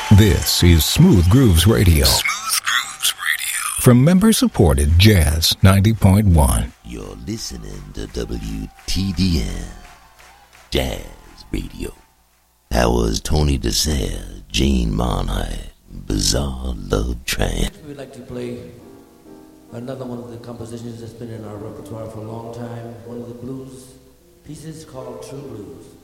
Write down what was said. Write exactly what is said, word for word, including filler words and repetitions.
This is Smooth Grooves Radio. Smooth Grooves Radio. From member-supported Jazz ninety point one. You're listening to W T D N Jazz Radio. That was Tony DeSalle, Gene Monheit, Bizarre Love Train. We'd like to play another one of the compositions that's been in our repertoire for a long time. One of the blues pieces called True Blues.